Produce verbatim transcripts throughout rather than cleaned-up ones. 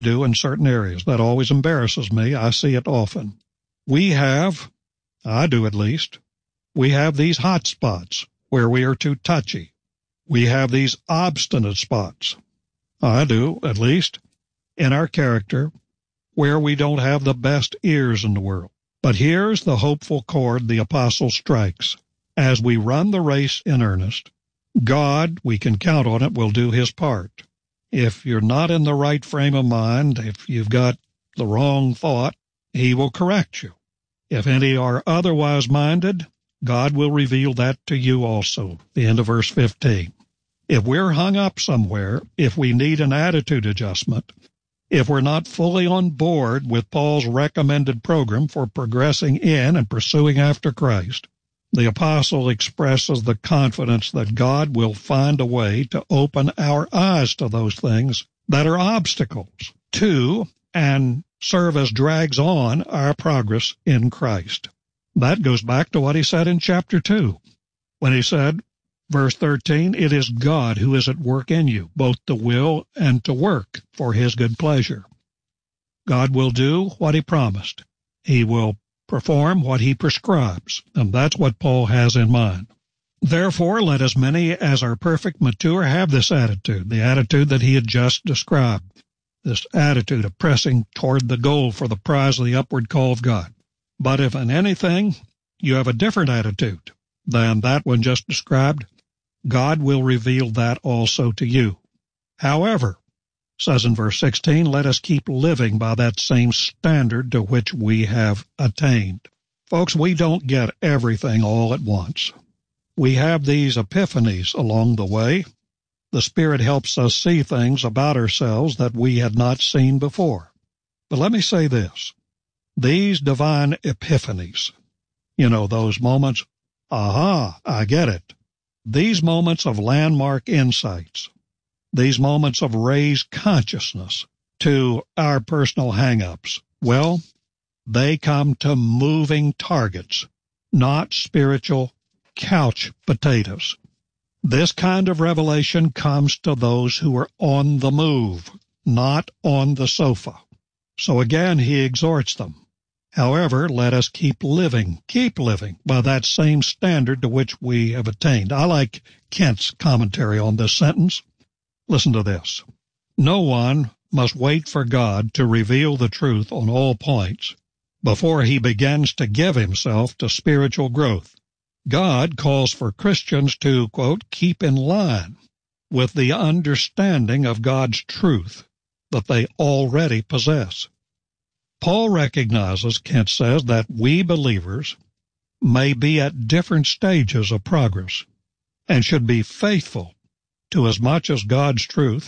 do in certain areas. That always embarrasses me. I see it often. We have, I do at least, we have these hot spots where we are too touchy. We have these obstinate spots, I do at least, in our character where we don't have the best ears in the world. But here's the hopeful chord the apostle strikes. As we run the race in earnest, God, we can count on it, will do his part. If you're not in the right frame of mind, if you've got the wrong thought, he will correct you. If any are otherwise minded, God will reveal that to you also. The end of verse fifteen. If we're hung up somewhere, if we need an attitude adjustment, if we're not fully on board with Paul's recommended program for progressing in and pursuing after Christ, the apostle expresses the confidence that God will find a way to open our eyes to those things that are obstacles to and serve as drags on our progress in Christ. That goes back to what he said in chapter two, when he said, verse thirteen, it is God who is at work in you, both to will and to work for his good pleasure. God will do what he promised. He will perform what he prescribes, and that's what Paul has in mind. Therefore, let as many as are perfect, mature, have this attitude, the attitude that he had just described, this attitude of pressing toward the goal for the prize of the upward call of God. But if in anything you have a different attitude than that one just described, God will reveal that also to you. However, says in verse sixteen, let us keep living by that same standard to which we have attained. Folks, we don't get everything all at once. We have these epiphanies along the way. The Spirit helps us see things about ourselves that we had not seen before. But let me say this. These divine epiphanies, you know, those moments, aha, I get it. These moments of landmark insights, these moments of raised consciousness to our personal hang-ups, well, they come to moving targets, not spiritual couch potatoes. This kind of revelation comes to those who are on the move, not on the sofa. So again, he exhorts them. However, let us keep living, keep living by that same standard to which we have attained. I like Kent's commentary on this sentence. Listen to this. No one must wait for God to reveal the truth on all points before he begins to give himself to spiritual growth. God calls for Christians to, quote, keep in line with the understanding of God's truth that they already possess. Paul recognizes, Kent says, that we believers may be at different stages of progress and should be faithful to as much as God's truth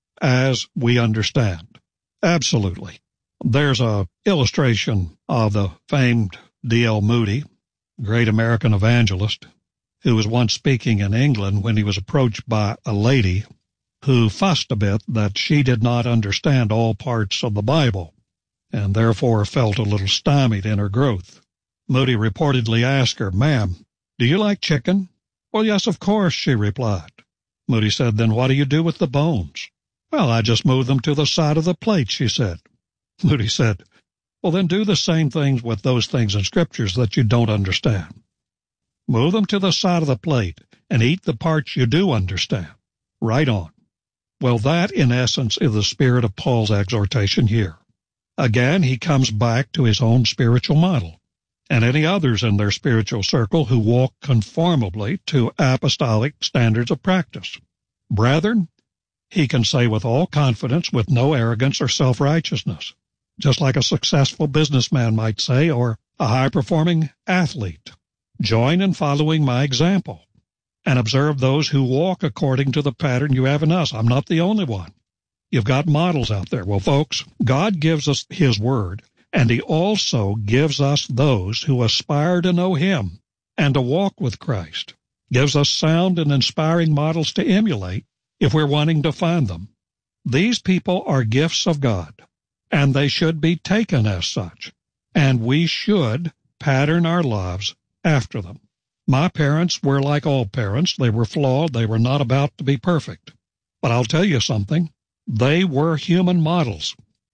as we understand. Absolutely. There's a illustration of the famed D L Moody, great American evangelist, who was once speaking in England when he was approached by a lady who fussed a bit that she did not understand all parts of the Bible, and therefore felt a little stymied in her growth. Moody reportedly asked her, "Ma'am, do you like chicken?" "Well, yes, of course," she replied. Moody said, "Then what do you do with the bones?" "Well, I just move them to the side of the plate," she said. Moody said, "Well, then do the same things with those things in Scriptures that you don't understand. Move them to the side of the plate and eat the parts you do understand. Right on." Well, that, in essence, is the spirit of Paul's exhortation here. Again, he comes back to his own spiritual model and any others in their spiritual circle who walk conformably to apostolic standards of practice. Brethren, he can say with all confidence, with no arrogance or self-righteousness, just like a successful businessman might say, or a high-performing athlete, join in following my example and observe those who walk according to the pattern you have in us. I'm not the only one. You've got models out there. Well, folks, God gives us his word, and he also gives us those who aspire to know him and to walk with Christ, gives us sound and inspiring models to emulate if we're wanting to find them. These people are gifts of God, and they should be taken as such, and we should pattern our lives after them. My parents were like all parents. They were flawed. They were not about to be perfect. But I'll tell you something. They were human models,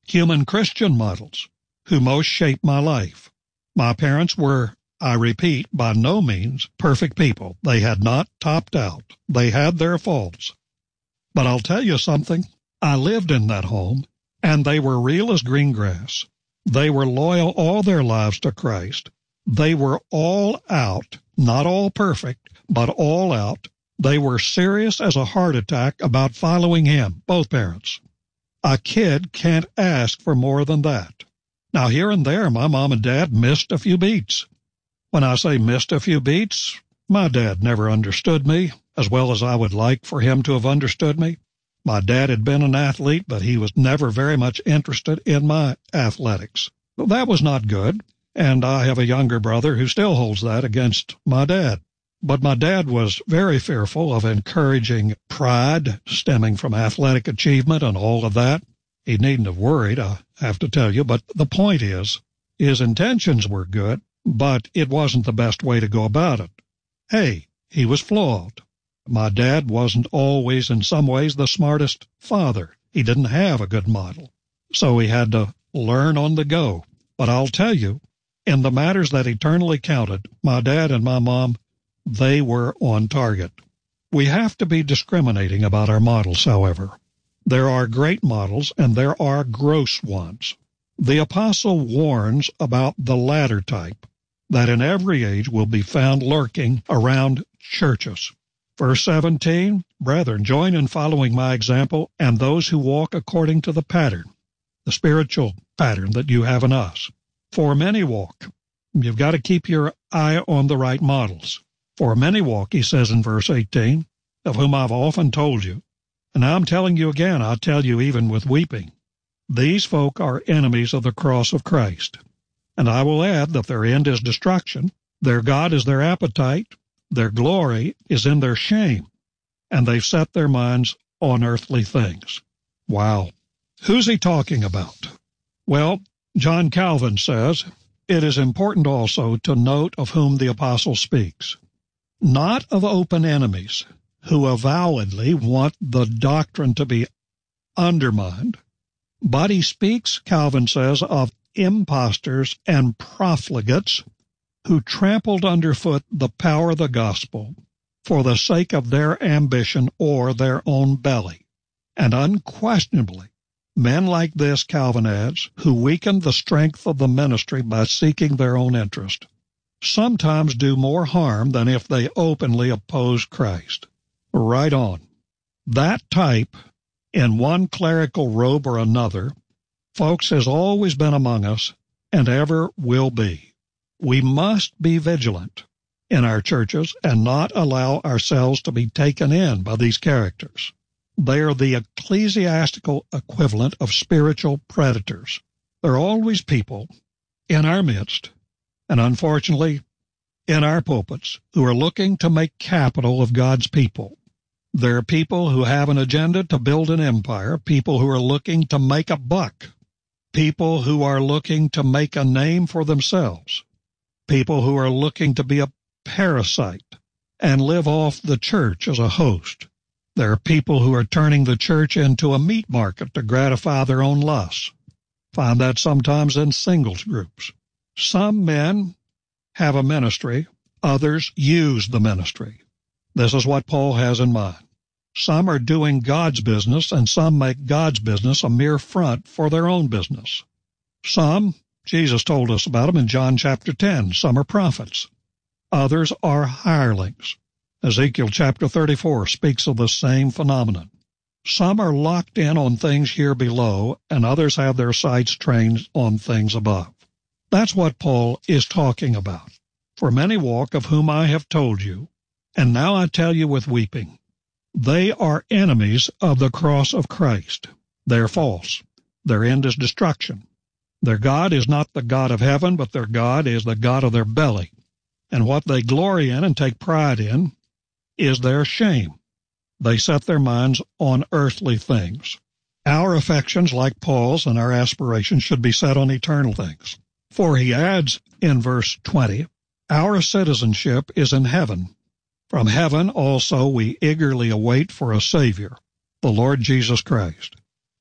human Christian models who most shaped my life. My parents were, I repeat, by no means perfect people. They had not topped out. They had their faults. But I'll tell you something. I lived in that home, and they were real as green grass. They were loyal all their lives to Christ. They were all out, not all perfect, but all out. They were serious as a heart attack about following Him, both parents. A kid can't ask for more than that. Now, here and there, my mom and dad missed a few beats. When I say missed a few beats, my dad never understood me as well as I would like for him to have understood me. My dad had been an athlete, but he was never very much interested in my athletics. Well, that was not good, and I have a younger brother who still holds that against my dad. But my dad was very fearful of encouraging pride stemming from athletic achievement and all of that. He needn't have worried, I have to tell you, but the point is, his intentions were good, but it wasn't the best way to go about it. Hey, he was flawed. My dad wasn't always, in some ways, the smartest father. He didn't have a good model, so he had to learn on the go. But I'll tell you, in the matters that eternally counted, my dad and my mom, they were on target. We have to be discriminating about our models, however. There are great models, and there are gross ones. The apostle warns about the latter type, that in every age will be found lurking around churches. Verse seventeen, brethren, join in following my example and those who walk according to the pattern, the spiritual pattern that you have in us. For many walk. You've got to keep your eye on the right models. For many walk, he says in verse eighteen, of whom I've often told you. And now I'm telling you again, I tell you even with weeping. These folk are enemies of the cross of Christ. And I will add that their end is destruction, their God is their appetite, their glory is in their shame, and they've set their minds on earthly things. Wow. Who's he talking about? Well, John Calvin says, it is important also to note of whom the apostle speaks. Not of open enemies, who avowedly want the doctrine to be undermined, but he speaks, Calvin says, of impostors and profligates who trampled underfoot the power of the gospel for the sake of their ambition or their own belly. And unquestionably, men like this, Calvin adds, who weaken the strength of the ministry by seeking their own interest, sometimes do more harm than if they openly oppose Christ. Right on. That type, in one clerical robe or another, folks, has always been among us and ever will be. We must be vigilant in our churches and not allow ourselves to be taken in by these characters. They are the ecclesiastical equivalent of spiritual predators. There are always people in our midst, and unfortunately in our pulpits, who are looking to make capital of God's people. There are people who have an agenda to build an empire, people who are looking to make a buck, people who are looking to make a name for themselves, people who are looking to be a parasite and live off the church as a host. There are people who are turning the church into a meat market to gratify their own lusts. Find that sometimes in singles groups. Some men have a ministry, others use the ministry. This is what Paul has in mind. Some are doing God's business, and some make God's business a mere front for their own business. Some, Jesus told us about them in John chapter ten, some are prophets. Others are hirelings. Ezekiel chapter thirty-four speaks of the same phenomenon. Some are locked in on things here below, and others have their sights trained on things above. That's what Paul is talking about. For many walk, of whom I have told you, and now I tell you with weeping. They are enemies of the cross of Christ. They are false. Their end is destruction. Their God is not the God of heaven, but their God is the God of their belly. And what they glory in and take pride in is their shame. They set their minds on earthly things. Our affections, like Paul's, and our aspirations should be set on eternal things. For he adds in verse twenty, our citizenship is in heaven. From heaven also we eagerly await for a Savior, the Lord Jesus Christ,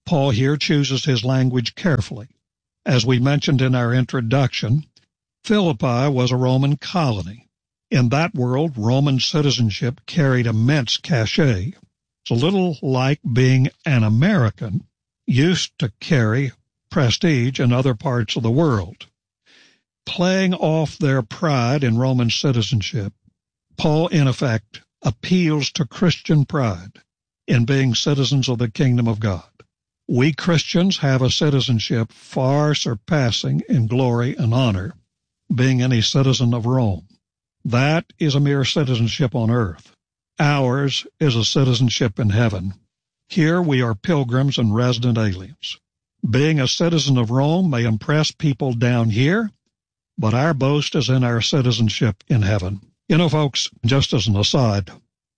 Paul here chooses his language carefully. As we mentioned in our introduction, Philippi was a Roman colony. In that world, Roman citizenship carried immense cachet. It's a little like being an American, used to carry prestige in other parts of the world. Playing off their pride in Roman citizenship, Paul, in effect, appeals to Christian pride in being citizens of the kingdom of God. We Christians have a citizenship far surpassing in glory and honor being any citizen of Rome. That is a mere citizenship on earth. Ours is a citizenship in heaven. Here we are pilgrims and resident aliens. Being a citizen of Rome may impress people down here, but our boast is in our citizenship in heaven. You know, folks, just as an aside,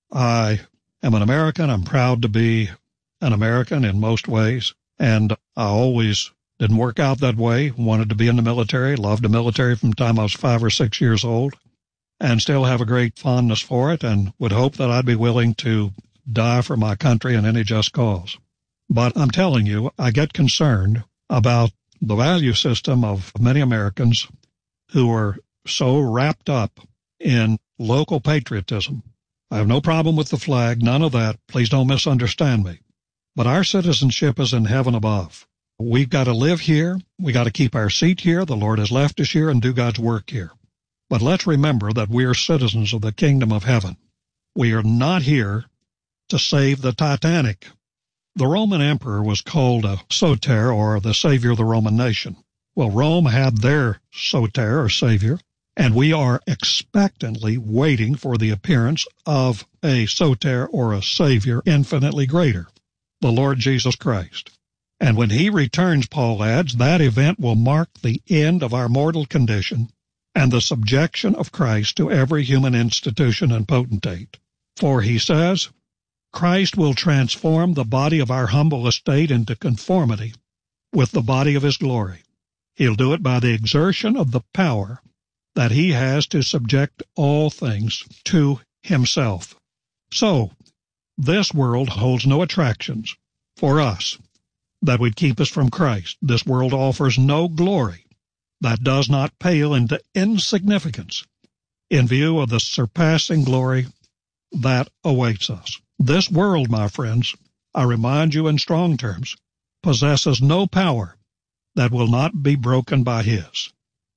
I am an American. I'm proud to be an American in most ways, and I always didn't work out that way. Wanted to be in the military, loved the military from the time I was five or six years old, and still have a great fondness for it, and would hope that I'd be willing to die for my country in any just cause. But I'm telling you, I get concerned about the value system of many Americans who are so wrapped up in local patriotism. I have no problem with the flag, none of that. Please don't misunderstand me. But our citizenship is in heaven above. We've got to live here. We got to keep our seat here. The Lord has left us here and do God's work here. But let's remember that we are citizens of the kingdom of heaven. We are not here to save the Titanic. The Roman emperor was called a soter, or the savior of the Roman nation. Well, Rome had their soter, or savior, and we are expectantly waiting for the appearance of a soter, or a savior, infinitely greater, the Lord Jesus Christ. And when he returns, Paul adds, that event will mark the end of our mortal condition and the subjection of Christ to every human institution and potentate. For he says, Christ will transform the body of our humble estate into conformity with the body of his glory. He'll do it by the exertion of the power that he has to subject all things to himself. So, this world holds no attractions for us that would keep us from Christ. This world offers no glory that does not pale into insignificance in view of the surpassing glory that awaits us. This world, my friends, I remind you in strong terms, possesses no power that will not be broken by his.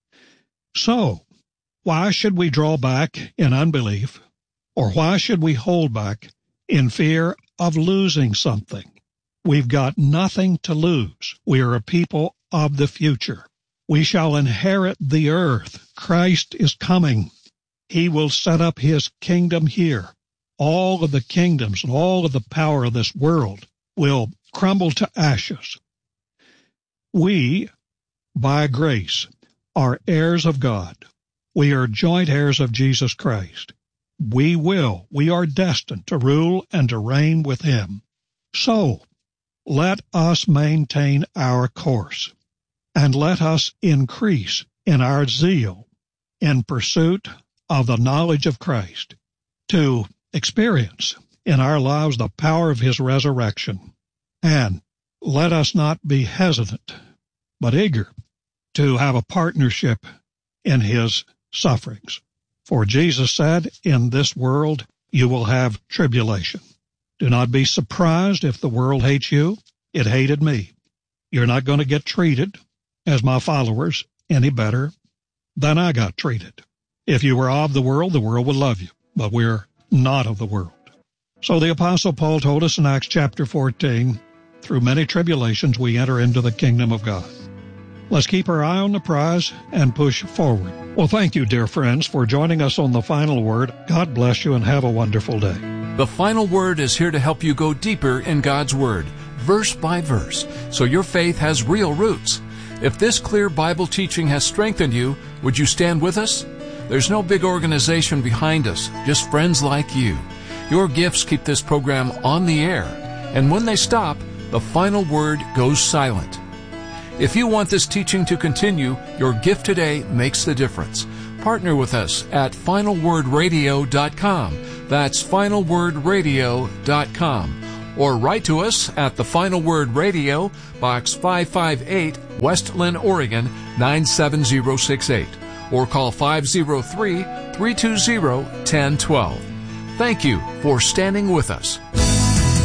So, why should we draw back in unbelief, or why should we hold back in fear of losing something? We've got nothing to lose. We are a people of the future. We shall inherit the earth. Christ is coming. He will set up his kingdom here. All of the kingdoms and all of the power of this world will crumble to ashes. We, by grace, are heirs of God. We are joint heirs of Jesus Christ. We will, we are destined to rule and to reign with him. So, let us maintain our course, and let us increase in our zeal in pursuit of the knowledge of Christ, to experience in our lives the power of his resurrection. And let us not be hesitant, but eager to have a partnership in his sufferings. For Jesus said, in this world you will have tribulation. Do not be surprised if the world hates you. It hated me. You're not going to get treated as my followers any better than I got treated. If you were of the world, the world would love you, but we're not of the world. So the Apostle Paul told us in Acts chapter fourteen, through many tribulations we enter into the kingdom of God. Let's keep our eye on the prize and push forward. Well, thank you, dear friends, for joining us on The Final Word. God bless you and have a wonderful day. The Final Word is here to help you go deeper in God's Word, verse by verse, so your faith has real roots. If this clear Bible teaching has strengthened you, would you stand with us? There's no big organization behind us, just friends like you. Your gifts keep this program on the air, and when they stop, the Final Word goes silent. If you want this teaching to continue, your gift today makes the difference. Partner with us at final word radio dot com. That's final word radio dot com. or write to us at The Final Word Radio, Box five five eight, West Linn, Oregon, nine seven zero six eight, or call five oh three, three two zero, one oh one two. Thank you for standing with us.